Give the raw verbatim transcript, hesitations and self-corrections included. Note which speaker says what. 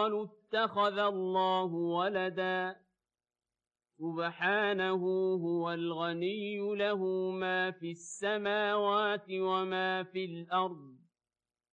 Speaker 1: قالوا اتخذ الله ولدا سبحانه هو الغني له ما في السماوات وما في الأرض